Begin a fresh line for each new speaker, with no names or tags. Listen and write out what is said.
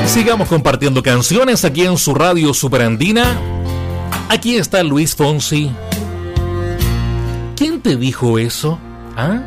Sigamos compartiendo canciones aquí en su radio Superandina. Aquí está Luis Fonsi. ¿Quién te dijo eso? ¿Ah?